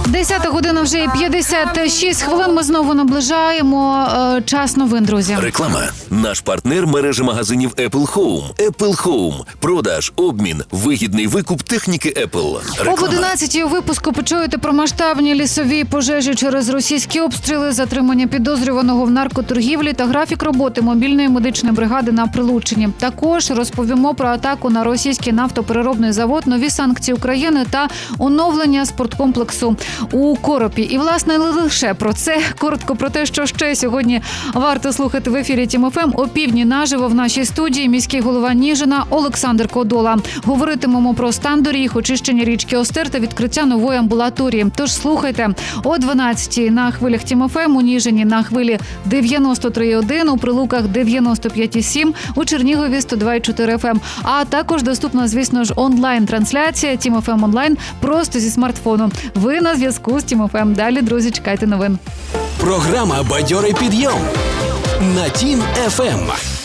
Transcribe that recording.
10 година вже і 56 хвилин. Ми знову наближаємо час новин, друзі. Реклама. Наш партнер – мережа магазинів Apple Home. Apple Home. Продаж, обмін, вигідний викуп техніки Apple. Об 11-й у випуску почуєте про масштабні лісові пожежі через російські обстріли, затримання підозрюваного в наркоторгівлі та графік роботи мобільної медичної бригади на Прилуччині. Також розповімо про атаку на російський нафтопереробний завод, нові санкції України та оновлення спорткомплексу у Коропі. І, власне, не лише про це. Коротко про те, що ще сьогодні варто слухати в ефірі Тім-ФМ. О півдні наживо в нашій студії міський голова Ніжина Олександр Кодола. Говоритимемо про стан доріг, очищення річки Остер та відкриття нової амбулаторії. Тож слухайте о 12-й на хвилях Тім-ФМ, у Ніжині на хвилі 93,1, у Прилуках 95,7, у Чернігові 102,4 FM. А також доступна, звісно ж, онлайн-трансляція Тім-ФМ онлайн просто зі смартфону. Ви на зв'язку з Тім-ФМ. Далі, друзі, чекайте новин. Програма «Бадьорий підйом» на Тім-ФМ.